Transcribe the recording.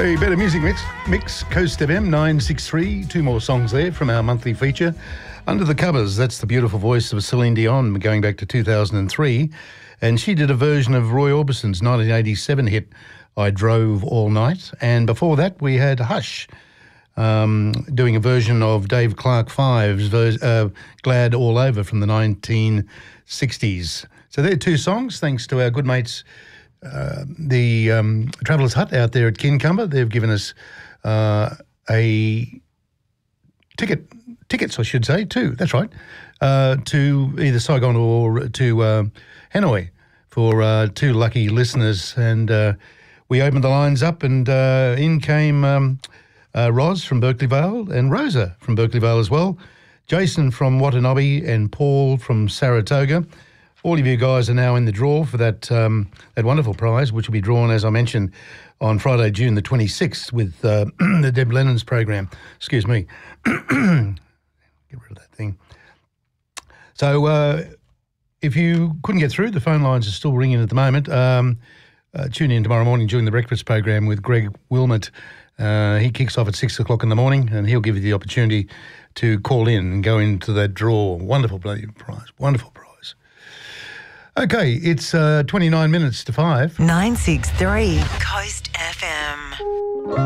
A better music mix, Coast FM 963. Two more songs there from our monthly feature. Under the Covers, that's the beautiful voice of Celine Dion going back to 2003. And she did a version of Roy Orbison's 1987 hit, I Drove All Night. And before that, we had Hush doing a version of Dave Clark Five's Glad All Over from the 1960s. So there are two songs, thanks to our good mates, the Travellers Hut out there at Kincumber. They've given us tickets, I should say, that's right, to either Saigon or to Hanoi for two lucky listeners. And we opened the lines up and in came Roz from Berkeley Vale and Rosa from Berkeley Vale as well, Jason from Watanabe and Paul from Saratoga. All of you guys are now in the draw for that wonderful prize, which will be drawn, as I mentioned, on Friday, June the 26th with the Deb Lennon's program. Excuse me. Get rid of that thing. So if you couldn't get through, the phone lines are still ringing at the moment. Tune in tomorrow morning during the breakfast program with Greg Wilmot. He kicks off at 6 o'clock in the morning and he'll give you the opportunity to call in and go into that draw. Wonderful bloody prize. Wonderful prize. Okay, it's 29 minutes to 5. 963 Coast FM.